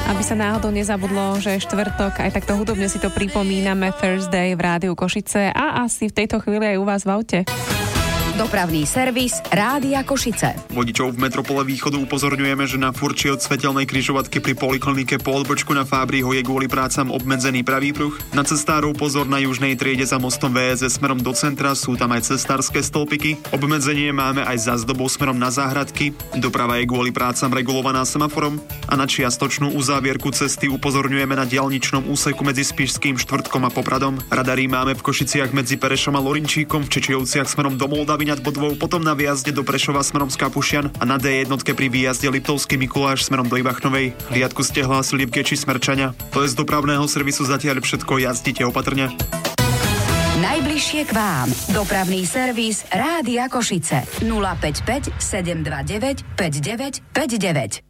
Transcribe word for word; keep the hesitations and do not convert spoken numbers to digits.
Aby sa náhodou nezabudlo, že je štvrtok, aj takto hudobne si to pripomíname Thursday v Rádiu Košice a asi v tejto chvíli aj u vás v aute. Dopravný servis Rádia Košice. Vodičov v metropole Východu upozorňujeme, že na furči od svetelnej križovatky pri poliklinike po odbočku na Fábriho je kvôli prácam obmedzený pravý pruh. Na cestárov pozor na južnej triede za mostom vé es smerom do centra, sú tam aj cestárske stĺpiky. Obmedzenie máme aj za zdobou smerom na záhradky. Doprava je kvôli prácam regulovaná semaforom a na čiastočnú uzávierku cesty upozorňujeme na diaľničnom úseku medzi Spišským Štvrtkom a Popradom. Radary máme v Košiciach medzi Perešom a Lorinčíkom, v Čečejovciach smerom do Moldavy nad Bodvou, potom na výjazde do Prešova smerom z Kapušian a na dé jednotke pri výjazde Liptovský Mikuláš smerom do Ivachnovej. Hliadku ste hlásili v Geči Smrčania. To je z dopravného servisu zatiaľ všetko, jazdite opatrne. Najbližšie k vám. Dopravný servis Rádia Košice nula päť päť sedem dva deväť päť deväť päť deväť.